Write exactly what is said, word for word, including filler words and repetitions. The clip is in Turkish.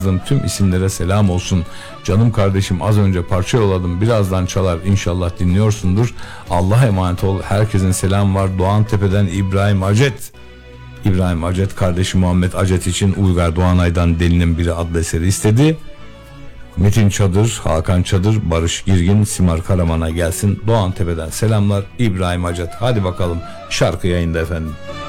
Tüm isimlere selam olsun. Canım kardeşim, az önce parça yolladım, birazdan çalar, inşallah dinliyorsundur. Allah'a emanet ol. Herkesin selam var. Doğantepe'den İbrahim Acet. İbrahim Acet kardeşi Muhammed Acet için Uygar Doğanay'dan Delinin Biri adlı eseri istedi. Metin Çadır, Hakan Çadır, Barış Girgin, Simar Karaman'a gelsin. Doğantepe'den selamlar İbrahim Acet. Hadi bakalım, şarkı yayında efendim.